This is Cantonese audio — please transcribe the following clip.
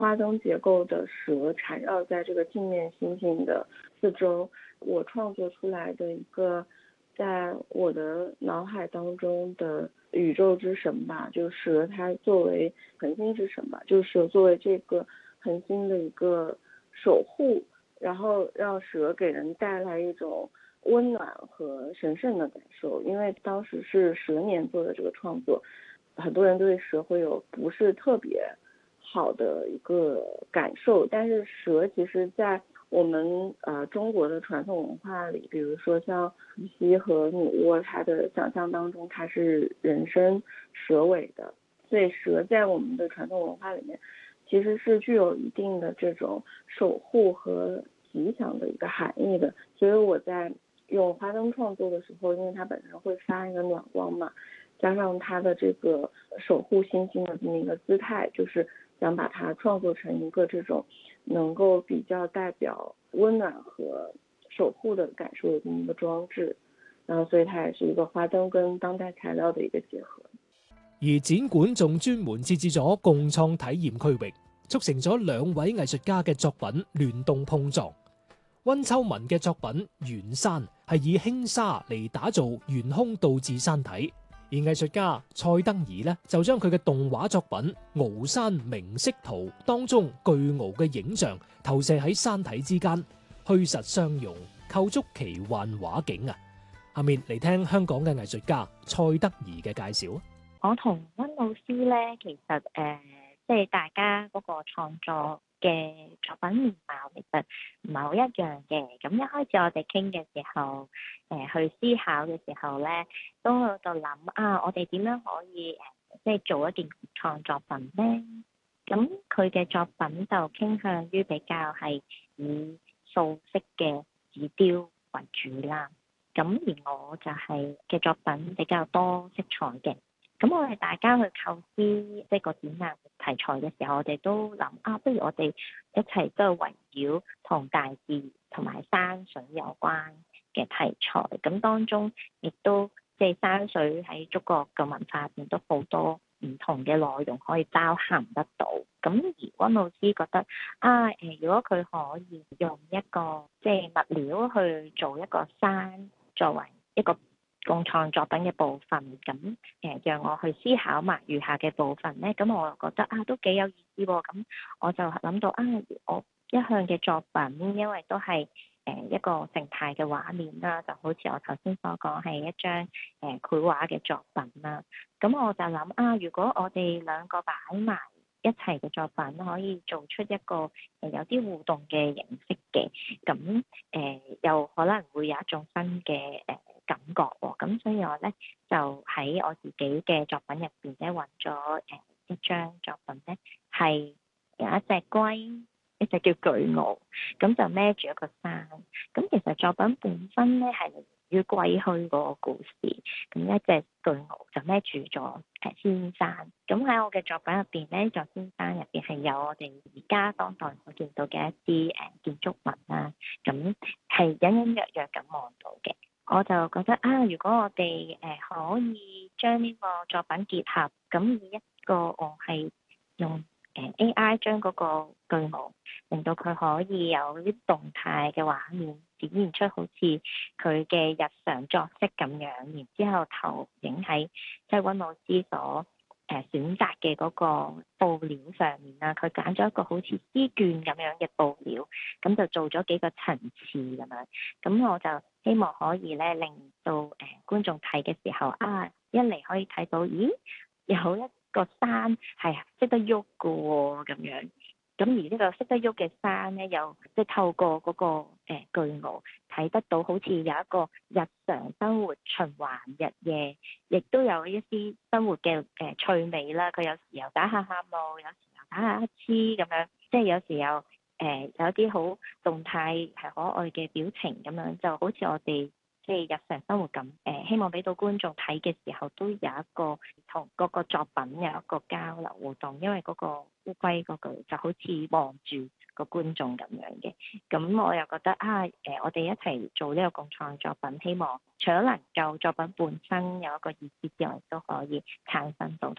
花灯结构的蛇缠绕在这个镜面星星的四周，我创作出来的一个在我的脑海当中的宇宙之神吧，就是蛇它作为恒星之神吧，就是蛇作为这个恒星的一个守护，然后让蛇给人带来一种温暖和神圣的感受。因为当时是蛇年做的这个创作，很多人对蛇会有不是特别好的一个感受，但是蛇其实在我们中国的传统文化里，比如说像伏羲和女娲，它的想象当中它是人身蛇尾的，所以蛇在我们的传统文化里面其实是具有一定的这种守护和吉祥的一个含义的。所以我在用花灯创作的时候，因为它本身会发一个暖光嘛，加上它的这个守护星星的这么一个姿态，就是想把它创作成一个这种能够比较代表温暖和守护的感受的这么一个装置。然后所以它也是一个花灯跟當代材料的一个結合。 而展館仲專門設置咗共創體驗區域，促成咗兩位藝術家嘅作品聯動碰撞。温秋文嘅作品圓山係以輕紗嚟打造懸空倒置山體，而藝術家蔡德宜呢就將佢嘅動畫作品《鰲山明色圖》當中巨鰲嘅影像投射喺山體之間，虛實相融，構築奇幻畫境啊！下面嚟聽香港嘅藝術家蔡德宜嘅介紹。 我同温老師咧，其實即係大家嗰個創作嘅作品面貌其實唔係好一樣嘅。咁一開始我哋傾嘅時候，去思考嘅時候咧，都喺度諗我哋點樣可以即係做一件創作品咧？咁佢嘅作品就傾向於比較係以素色嘅紙雕為主啦。咁而我就係嘅作品比較多色彩嘅。咁我哋大家去構思即係個展覽題材嘅時候，我哋都諗不如我哋一齊都係圍繞同大自然同埋山水有關嘅題材。咁當中亦都即係山水喺中國嘅文化入邊都好多唔同嘅內容可以包含得到。咁而温老師覺得如果佢可以用一個即係物料去做一個山作為一個共創作品嘅部分，咁讓我去思考埋餘下嘅部分咧，咁我覺得都幾有意思喎。咁我就諗到我一向嘅作品，因為都係一個靜態嘅畫面啦，就好似我頭先所講係一張繪畫嘅作品啦。咁我就諗如果我哋兩個擺埋一齊嘅作品，可以做出一個有啲互動嘅形式嘅，咁又可能會有一種新嘅感覺喎。咁所以我咧就喺我自己嘅作品入邊咧揾咗一張作品咧，係有一隻龜，一隻叫巨鰲，咁就孭住一個山。咁其實作品本身咧係嚟於歸墟嗰個故事，咁一隻巨鰲就孭住咗仙山。咁喺我嘅作品入邊咧，座仙山入邊係有我哋而家當代所見到嘅一啲建築物啦，咁係隱隱約約咁望到嘅。我就覺得如果我哋可以將呢個作品結合，咁以一個我係用AI 將嗰個巨鰲，令到佢可以有啲動態嘅畫面，展現出好似佢嘅日常作息咁樣，然之後投影喺即係温老師所選擇嘅嗰個布料上面啦。佢揀咗一個好似絲絹咁樣嘅布料，咁就做咗幾個層次咁樣。咁我就希望可以咧令到觀眾睇嘅時候一嚟可以睇到有一個山係識得喐嘅喎咁樣。咁而呢個識得喐嘅山咧，又即係透過嗰個巨鰲睇得到，好似有一個日常生活循環日夜，亦都有一啲生活嘅趣味啦。佢有時又打下喊路，有時又打下乞嗤咁樣，即係有時又有啲好動態係可愛嘅表情咁樣，就好似我哋即係日常生活咁。希望俾到觀眾睇嘅時候都有一個同嗰個作品有一個交流互動，因為嗰個烏龜嗰句就好似望住個觀眾咁樣嘅。咁我又覺得我哋一齊做呢個共創作品，希望除咗能夠作品本身有一個意思之外，都可以產生到